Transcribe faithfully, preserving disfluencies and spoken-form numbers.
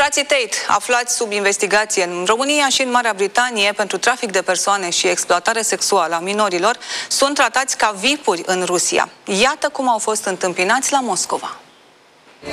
Frații Tate, aflați sub investigație în România și în Marea Britanie pentru trafic de persoane și exploatare sexuală a minorilor, sunt tratați ca vipuri în Rusia. Iată cum au fost întâmpinați la Moscova.